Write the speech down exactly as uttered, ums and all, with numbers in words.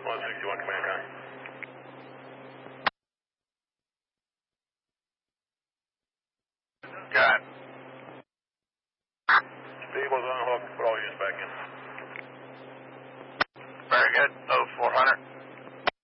one sixty-one, command con. Got it. Stable's on hook. Put all units back in. Very good. Oh, four hundred.